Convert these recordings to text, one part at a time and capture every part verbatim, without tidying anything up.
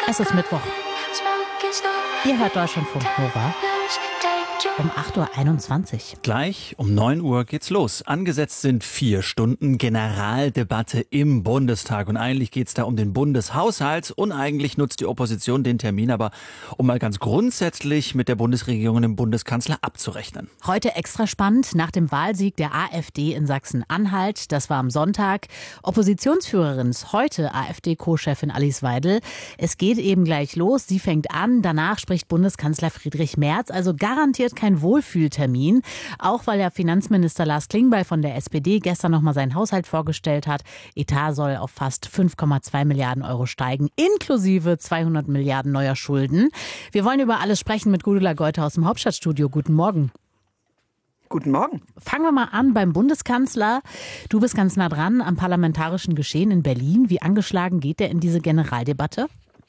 Es ist Mittwoch. Ihr hört Deutschlandfunk Nova um acht Uhr einundzwanzig. Gleich um neun Uhr geht's los. Angesetzt sind vier Stunden Generaldebatte im Bundestag. Und eigentlich geht's da um den Bundeshaushalt. Und eigentlich nutzt die Opposition den Termin aber, um mal ganz grundsätzlich mit der Bundesregierung und dem Bundeskanzler abzurechnen. Heute extra spannend nach dem Wahlsieg der AfD in Sachsen-Anhalt. Das war am Sonntag. Oppositionsführerin ist heute A f D-Co-Chefin Alice Weidel. Es geht eben gleich los. Sie fängt an. Danach spricht Bundeskanzler Friedrich Merz. Also garantiert kein Wohlfühltermin. Auch weil der Finanzminister Lars Klingbeil von der S P D gestern nochmal seinen Haushalt vorgestellt hat. Etat soll auf fast fünf Komma zwei Milliarden Euro steigen, inklusive zweihundert Milliarden neuer Schulden. Wir wollen über alles sprechen mit Gudula Goite aus dem Hauptstadtstudio. Guten Morgen. Guten Morgen. Fangen wir mal an beim Bundeskanzler. Du bist ganz nah dran am parlamentarischen Geschehen in Berlin. Wie angeschlagen geht der in diese Generaldebatte?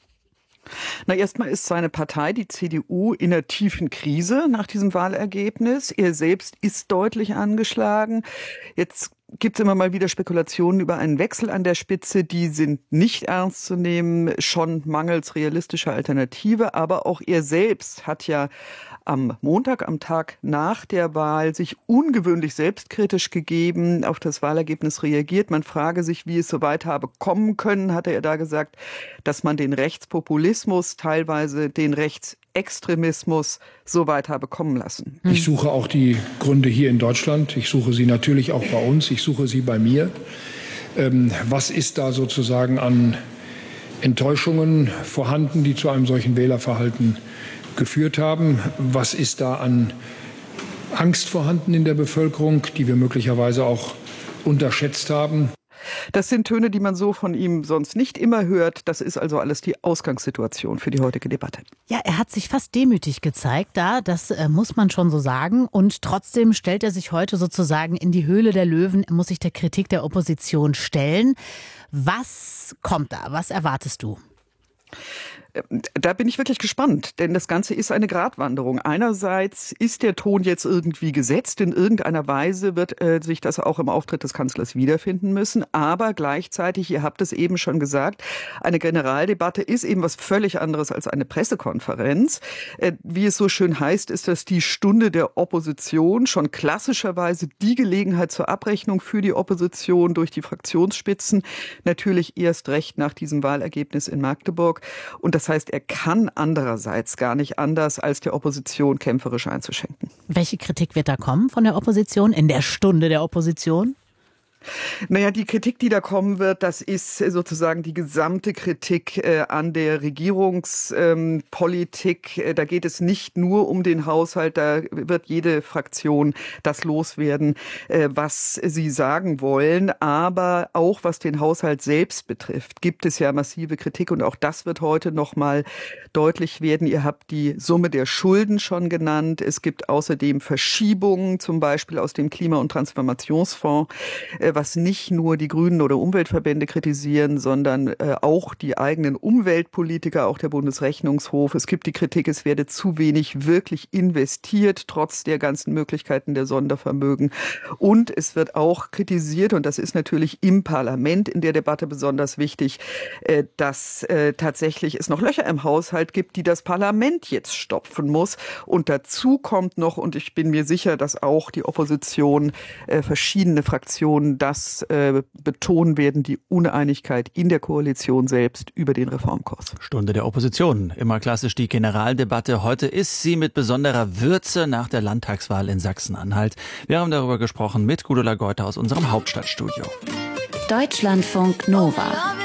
Na, erstmal ist seine Partei, die C D U, in einer tiefen Krise nach diesem Wahlergebnis. Er selbst ist deutlich angeschlagen. Jetzt gibt es immer mal wieder Spekulationen über einen Wechsel an der Spitze. Die sind nicht ernst zu nehmen, schon mangels realistischer Alternative. Aber auch er selbst hat ja am Montag, am Tag nach der Wahl, sich ungewöhnlich selbstkritisch gegeben, auf das Wahlergebnis reagiert. Man frage sich, wie es so weit habe kommen können, hatte er da gesagt, dass man den Rechtspopulismus, teilweise den Rechtsextremismus so weit habe kommen lassen. Ich suche auch die Gründe hier in Deutschland. Ich suche sie natürlich auch bei uns. Ich suche sie bei mir. Ähm, was ist da sozusagen an Enttäuschungen vorhanden, die zu einem solchen Wählerverhalten geführt haben? Was ist da an Angst vorhanden in der Bevölkerung, die wir möglicherweise auch unterschätzt haben? Das sind Töne, die man so von ihm sonst nicht immer hört. Das ist also alles die Ausgangssituation für die heutige Debatte. Ja, er hat sich fast demütig gezeigt da, das äh, muss man schon so sagen. Und trotzdem stellt er sich heute sozusagen in die Höhle der Löwen. Er muss sich der Kritik der Opposition stellen. Was kommt da? Was erwartest du? Da bin ich wirklich gespannt, denn das Ganze ist eine Gratwanderung. Einerseits ist der Ton jetzt irgendwie gesetzt, in irgendeiner Weise wird äh, sich das auch im Auftritt des Kanzlers wiederfinden müssen, aber gleichzeitig, ihr habt es eben schon gesagt, eine Generaldebatte ist eben was völlig anderes als eine Pressekonferenz. Äh, wie es so schön heißt, ist das die Stunde der Opposition, schon klassischerweise die Gelegenheit zur Abrechnung für die Opposition durch die Fraktionsspitzen, natürlich erst recht nach diesem Wahlergebnis in Magdeburg. Und das Das heißt, er kann andererseits gar nicht anders, als der Opposition kämpferisch einzuschenken. Welche Kritik wird da kommen von der Opposition in der Stunde der Opposition? Naja, die Kritik, die da kommen wird, das ist sozusagen die gesamte Kritik äh, an der Regierungspolitik. Ähm, da geht es nicht nur um den Haushalt, da wird jede Fraktion das loswerden, äh, was sie sagen wollen. Aber auch was den Haushalt selbst betrifft, gibt es ja massive Kritik und auch das wird heute nochmal deutlich werden. Ihr habt die Summe der Schulden schon genannt. Es gibt außerdem Verschiebungen, zum Beispiel aus dem Klima- und Transformationsfonds, äh, was nicht nur die Grünen oder Umweltverbände kritisieren, sondern äh, auch die eigenen Umweltpolitiker, auch der Bundesrechnungshof. Es gibt die Kritik, es werde zu wenig wirklich investiert, trotz der ganzen Möglichkeiten der Sondervermögen. Und es wird auch kritisiert, und das ist natürlich im Parlament in der Debatte besonders wichtig, äh, dass äh, tatsächlich es noch Löcher im Haushalt gibt, die das Parlament jetzt stopfen muss. Und dazu kommt noch, und ich bin mir sicher, dass auch die Opposition, äh, verschiedene Fraktionen das äh, betonen werden, die Uneinigkeit in der Koalition selbst über den Reformkurs. Stunde der Opposition. Immer klassisch die Generaldebatte. Heute ist sie mit besonderer Würze nach der Landtagswahl in Sachsen-Anhalt. Wir haben darüber gesprochen mit Gudula Goite aus unserem Hauptstadtstudio. Deutschlandfunk Nova.